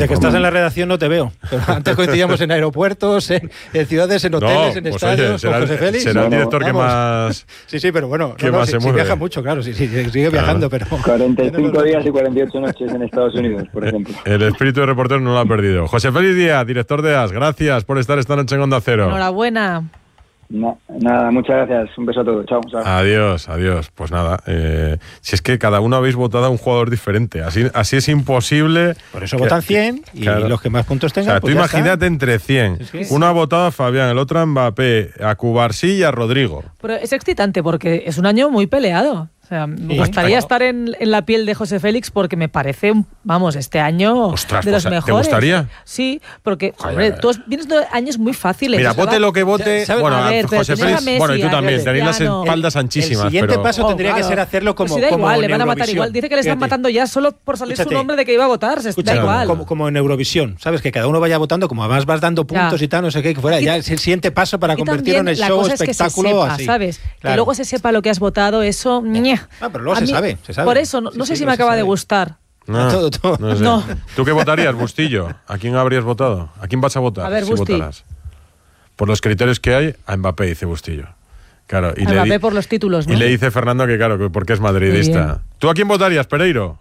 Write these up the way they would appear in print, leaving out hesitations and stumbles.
Desde que estás en la redacción no te veo. Pero antes coincidíamos en aeropuertos, en ciudades, en hoteles, en estadios, con José Félix. Será el director que más... Sí, pero bueno, sí viaja mucho, claro, sí, sigue viajando, pero... 45 días y 48 noches en Estados Unidos, por ejemplo. El espíritu de reportero no lo ha perdido. José Félix Díaz, director de AS, gracias por estar esta noche en Onda Cero. Enhorabuena. Nada, muchas gracias. Un beso a todos. Chao. Adiós. Pues nada, si es que cada uno habéis votado a un jugador diferente. Así es imposible. Por eso votan 100 y claro, los que más puntos tengan. O sea, pues tú imagínate entre 100. Uno ha votado a Fabián, el otro a Mbappé, a Cubarsí y a Rodrigo. Pero es excitante porque es un año muy peleado. O sea, me gustaría estar en la piel de José Félix porque me parece, este año de los mejores. ¿Te gustaría? Sí, porque, hombre, tú vienes de años muy fáciles. Mira, vote lo que vote. Bueno, José Félix, y tú también, tenéis las espaldas anchísimas. El siguiente paso tendría que ser hacerlo como da igual, le van a matar Eurovisión. igual. Dice que le están matando ya solo por salir su nombre de que iba a votar. Da igual. Como en Eurovisión, ¿sabes? Que cada uno vaya votando, como además vas dando puntos y tal, no sé qué, que fuera ya el siguiente paso para convertirlo en el show, espectáculo así. ¿Sabes? Que luego se sepa lo que has votado, eso... pero luego se sabe. Por eso, no sé si me acaba de gustar. No sé. ¿Tú qué votarías, Bustillo? ¿A quién habrías votado? ¿A quién vas a votar? A ver, si Busti. votaras? Por los criterios que hay, a Mbappé, dice Bustillo. Claro, y Mbappé por los títulos, ¿no? Y le dice Fernando que claro, que porque es madridista. ¿Tú a quién votarías, Pereiro?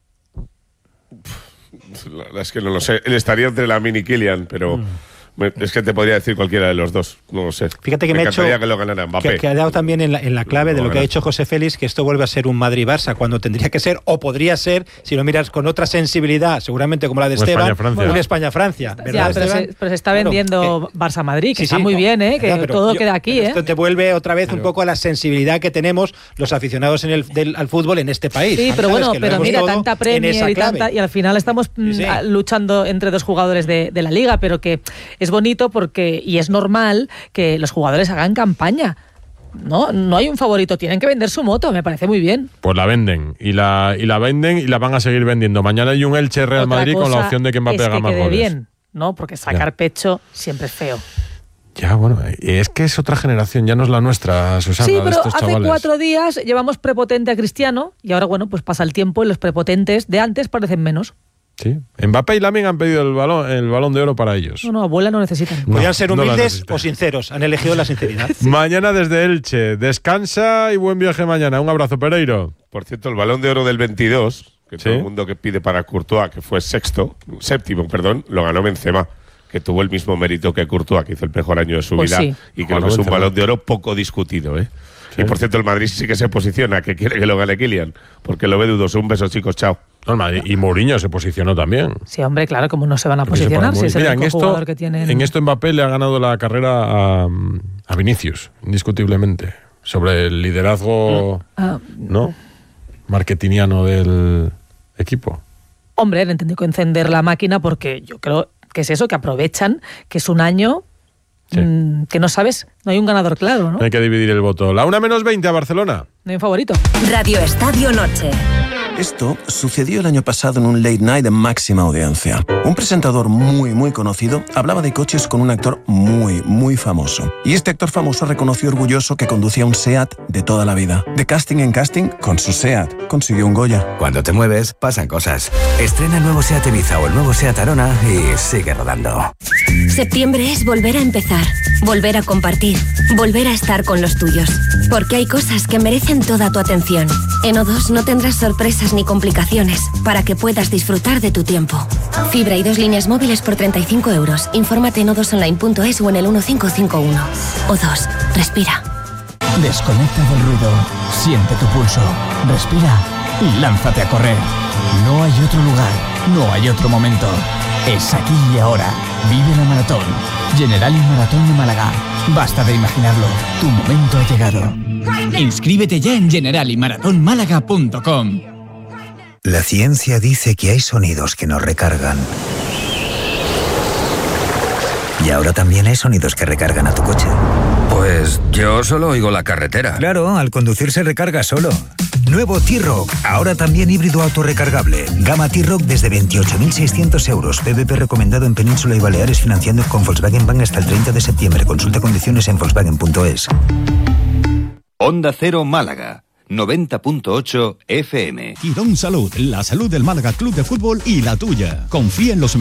La verdad es que no lo sé. Él estaría entre Lamine y Kylian, pero... Es que te podría decir cualquiera de los dos, no lo sé. Fíjate que me ha hecho que lo ganara Mbappé. Que ha dado también en la clave de lo que ha hecho José Félix, que esto vuelve a ser un Madrid-Barça, cuando tendría que ser, o podría ser, si lo miras con otra sensibilidad, seguramente como la de Esteban, un España-Francia. Ya, pero se está vendiendo Barça-Madrid, que está muy bien, que todo queda aquí. Esto te vuelve otra vez un poco a la sensibilidad que tenemos los aficionados al fútbol en este país. Sí, pero bueno, pero mira, tanta Premier y al final estamos luchando entre dos jugadores de la Liga, pero que es bonito porque, y es normal, que los jugadores hagan campaña. No hay un favorito, tienen que vender su moto, me parece muy bien. Pues la venden, y la venden y la van a seguir vendiendo. Mañana hay un Elche Real Madrid con la opción de que Mbappé haga más goles. Bien, ¿no? Porque sacar pecho siempre es feo. Ya, bueno, es que es otra generación, ya no es la nuestra, Susana. Sí, pero estos hace chavales. 4 días llevamos prepotente a Cristiano y ahora, pues pasa el tiempo y los prepotentes de antes parecen menos. Sí. Mbappé y Lamine han pedido el balón de oro para ellos. No, abuela no necesitan. Podrían ser humildes o sinceros. Han elegido la sinceridad. Mañana desde Elche. Descansa y buen viaje mañana. Un abrazo, Pereiro. Por cierto, el balón de oro del 22, que todo el mundo que pide para Courtois, que fue séptimo, lo ganó Benzema, que tuvo el mismo mérito que Courtois, que hizo el mejor año de su vida. Sí. Y creo que es un balón de oro poco discutido, ¿eh? Sí. Y por cierto, el Madrid sí que se posiciona, que quiere que lo gane Kylian, porque lo ve dudoso. Un beso, chicos, chao. Y Mourinho se posicionó también. Sí, hombre, claro, como no se van a posicionar si es el único jugador que tienen. En esto Mbappé le ha ganado la carrera a Vinicius, indiscutiblemente, sobre el liderazgo marketingiano del equipo. Hombre, le entendió que encender la máquina porque yo creo que es eso, que aprovechan, que es un año que no sabes, no hay un ganador claro, ¿no? Hay que dividir el voto. La 1:20 a Barcelona. No hay un favorito. Radio Estadio Noche. Esto sucedió el año pasado en un late night de máxima audiencia. Un presentador muy conocido hablaba de coches con un actor muy famoso. Y este actor famoso reconoció orgulloso que conducía un SEAT de toda la vida. De casting en casting, con su SEAT consiguió un Goya. Cuando te mueves, pasan cosas. Estrena el nuevo SEAT Ibiza o el nuevo SEAT Arona y sigue rodando. Septiembre es volver a empezar, volver a compartir, volver a estar con los tuyos. Porque hay cosas que merecen toda tu atención. En O2 no tendrás sorpresas ni complicaciones para que puedas disfrutar de tu tiempo. Fibra y 2 líneas móviles por 35 euros. Infórmate en o2online.es o en el 1551. O2. Respira. Desconecta del ruido. Siente tu pulso. Respira y lánzate a correr. No hay otro lugar. No hay otro momento. Es aquí y ahora. Vive la maratón. Generali Maratón de Málaga. Basta de imaginarlo. Tu momento ha llegado. Inscríbete ya en generaliMarathonmálaga.com. La ciencia dice que hay sonidos que nos recargan. Y ahora también hay sonidos que recargan a tu coche. Pues yo solo oigo la carretera. Claro, al conducir se recarga solo. Nuevo T-Roc, ahora también híbrido autorrecargable. Gama T-Roc desde 28.600 euros. PVP recomendado en Península y Baleares, financiando con Volkswagen Bank hasta el 30 de septiembre. Consulta condiciones en volkswagen.es. Onda Cero Málaga, 90.8 FM. Quirón Salud, la salud del Málaga Club de Fútbol y la tuya. Confía en los